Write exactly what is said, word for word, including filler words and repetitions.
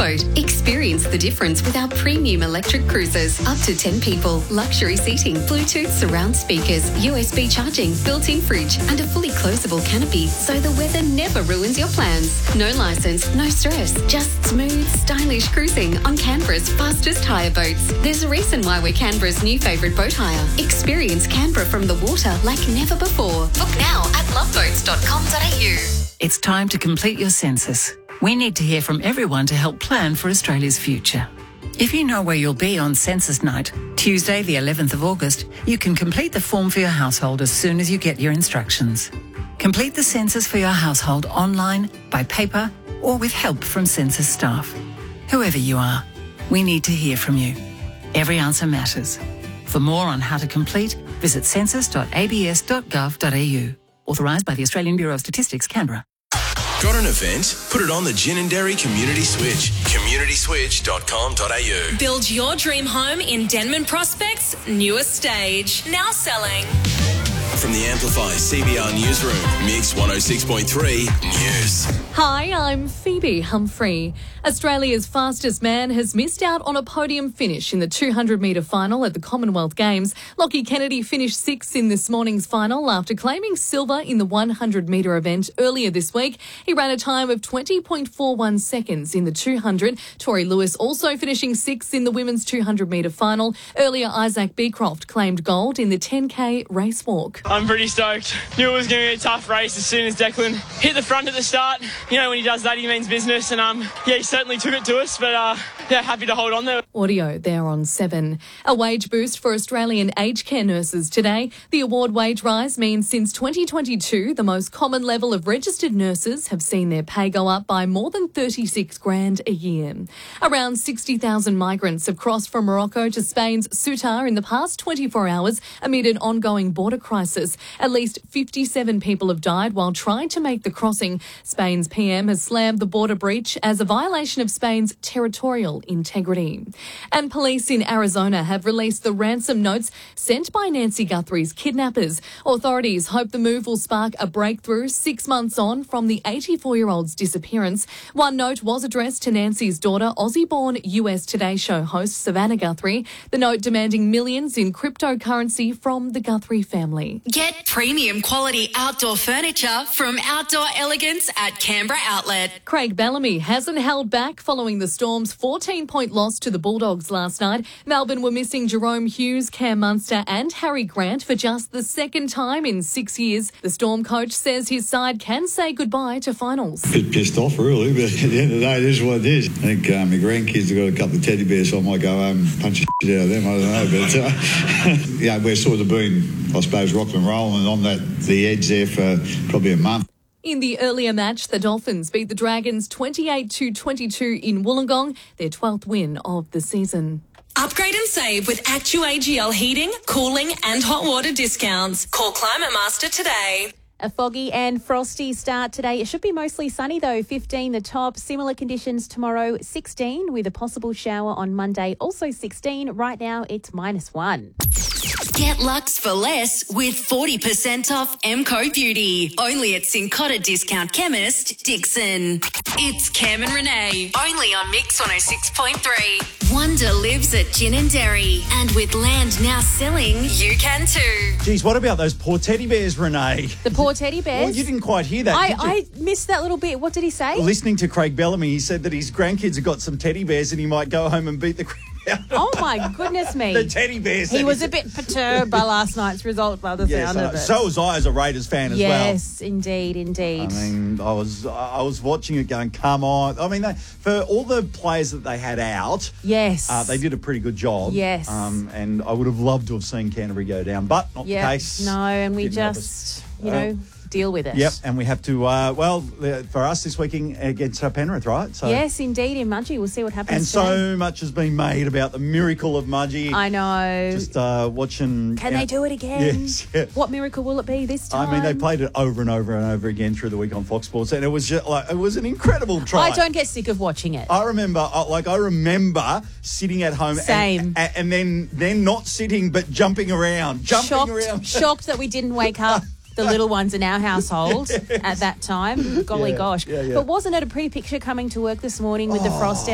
boat. Experience the difference with our premium electric cruisers. Up to ten people, luxury seating, Bluetooth surround speakers, U S B charging, built-in fridge and a fully closable canopy so the weather never ruins your plans. No licence, no stress, just smooth, stylish cruising on Canberra's fastest hire boats. There's a reason why we're Canberra's new favourite boat hire. Experience Canberra from the water like never before. Book now at loveboats dot com dot a u. It's time to complete your census. We need to hear from everyone to help plan for Australia's future. If you know where you'll be on census night, Tuesday the eleventh of August, you can complete the form for your household as soon as you get your instructions. Complete the census for your household online, by paper, or with help from census staff. Whoever you are, we need to hear from you. Every answer matters. For more on how to complete, visit census dot a b s dot gov dot a u. Authorised by the Australian Bureau of Statistics, Canberra. Got an event? Put it on the Gin and Dairy Community Switch. community switch dot com dot a u. Build your dream home in Denman Prospect's newest stage. Now selling. From the Amplify C B R Newsroom, Mix one oh six point three News. Hi, I'm Phoebe Humphrey. Australia's fastest man has missed out on a podium finish in the two hundred metre final at the Commonwealth Games. Lockie Kennedy finished sixth in this morning's final after claiming silver in the one hundred metre event earlier this week. He ran a time of twenty point four one seconds in the two hundred. Tori Lewis also finishing sixth in the women's two hundred metre final. Earlier, Isaac Beecroft claimed gold in the ten K race walk. I'm pretty stoked. Knew it was going to be a tough race as soon as Declan hit the front at the start. You know, when he does that, he means business. And, um, yeah, he certainly took it to us. But, uh, yeah, happy to hold on there. Audio there on seven. A wage boost for Australian aged care nurses today. The award wage rise means since twenty twenty-two, the most common level of registered nurses have seen their pay go up by more than thirty-six grand a year. Around sixty thousand migrants have crossed from Morocco to Spain's Ceuta in the past twenty-four hours amid an ongoing border crisis. At least fifty-seven people have died while trying to make the crossing. Spain's P M has slammed the border breach as a violation of Spain's territorial integrity. And police in Arizona have released the ransom notes sent by Nancy Guthrie's kidnappers. Authorities hope the move will spark a breakthrough six months on from the eighty-four-year-old's disappearance. One note was addressed to Nancy's daughter, Aussie-born U S Today show host Savannah Guthrie. The note demanding millions in cryptocurrency from the Guthrie family. Get premium quality outdoor furniture from Outdoor Elegance at Canberra Outlet. Craig Bellamy hasn't held back following the Storm's fourteen-point loss to the Bulldogs last night. Melbourne were missing Jerome Hughes, Cam Munster and Harry Grant for just the second time in six years. The Storm coach says his side can say goodbye to finals. A bit pissed off, really, but at the end of the day, it is what it is. I think um, my grandkids have got a couple of teddy bears, so I might go home and punch the shit out of them. I don't know, but uh, yeah, we're sort of been, I suppose, rock and rolling and on that the edge there for probably a month. In the earlier match, the Dolphins beat the Dragons twenty-eight to twenty-two in Wollongong, their twelfth win of the season. Upgrade and save with ActuAGL heating, cooling and hot water discounts. Call Climate Master today. A foggy and frosty start today. It should be mostly sunny though, fifteen the top. Similar conditions tomorrow, sixteen with a possible shower on Monday, also sixteen. Right now it's minus one. Get Lux for less with forty percent off Emco Beauty. Only at Cincotta Discount Chemist, Dixon. It's Cam and Renee. Only on Mix one oh six point three. Wonder lives at Gin and Dairy. And with land now selling, you can too. Geez, what about those poor teddy bears, Renee? The poor teddy bears? Well, you didn't quite hear that, I, did you? I missed that little bit. What did he say? Listening to Craig Bellamy, he said that his grandkids have got some teddy bears and he might go home and beat the crap out of Oh, my goodness me. the teddy bears. He was a bit perturbed by last night's result by the Yes, sound uh, of it. so was I as a Raiders fan as well. Yes, indeed, indeed. I mean, I was I was watching it going, come on. I mean, they, for all the players that they had out, yes. uh, they did a pretty good job. Yes. Um, and I would have loved to have seen Canterbury go down, but not Yep. the case. No, and we Didn't help just, us. you Uh, know, deal with it. Yep, and we have to, uh, well, uh, for us this weekend against uh, Penrith, right? So, Yes, indeed, in Mudgee. We'll see what happens and today. so much has been made about the miracle of Mudgee. I know. Just uh, watching. Can out- they do it again? Yes. Yeah. What miracle will it be this time? I mean, they played it over and over and over again through the week on Fox Sports, and it was just like it was an incredible try. I don't get sick of watching it. I remember, uh, like, I remember sitting at home, Same. and, and then then not sitting but jumping around, jumping shocked, around. shocked that we didn't wake up the little ones in our household at that time. Golly Yeah, gosh. yeah, yeah. But wasn't it a pretty picture coming to work this morning with the frost out?